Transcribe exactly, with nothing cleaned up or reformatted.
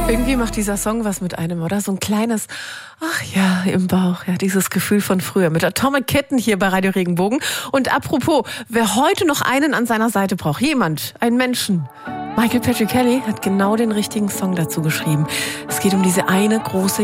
Irgendwie macht dieser Song was mit einem, oder? So ein kleines, ach ja, im Bauch, ja, dieses Gefühl von früher. Mit Atomic Kitten hier bei Radio Regenbogen. Und apropos, wer heute noch einen an seiner Seite braucht, jemand, einen Menschen. Michael Patrick Kelly hat genau den richtigen Song dazu geschrieben. Es geht um diese eine große